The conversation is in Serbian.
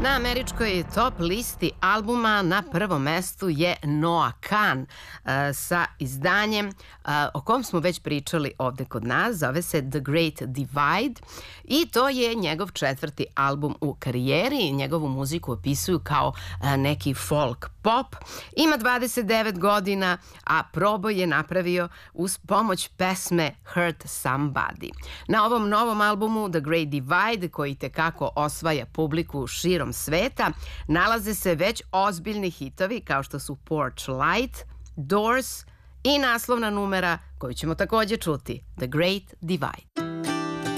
Na američkoj top listi albuma na prvom mestu je Noah Kahan sa izdanjem o kom smo već pričali ovde kod nas, zove se The Great Divide i to je njegov četvrti album u karijeri. Njegovu muziku opisuju kao neki folk pop. Ima 29 godina, a proboj je napravio uz pomoć pesme Hurt Somebody. Na ovom novom albumu The Great Divide, koji tekako osvaja publiku širom sveta, nalaze se već ozbiljni hitovi kao što su Porch Light, Doors i naslovna numera koju ćemo takođe čuti, The Great Divide.